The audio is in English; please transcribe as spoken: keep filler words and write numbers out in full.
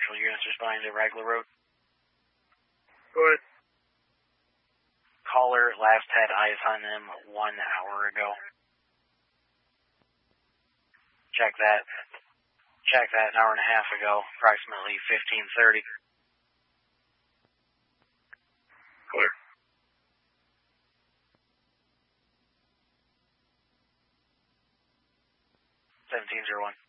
Central units responding to Raglan Road. Go ahead. Caller last had eyes on him one hour ago. Check that. Check that an hour and a half ago, approximately fifteen thirty. Clear. seventeen oh one.